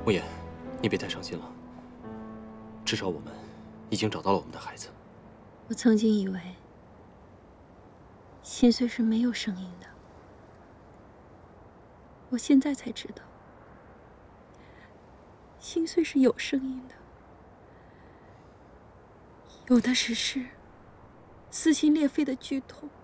慕言，你别太伤心了。至少我们已经找到了我们的孩子。 我曾经以为心碎是没有声音的，我现在才知道，心碎是有声音的。有的只是撕心裂肺的剧痛，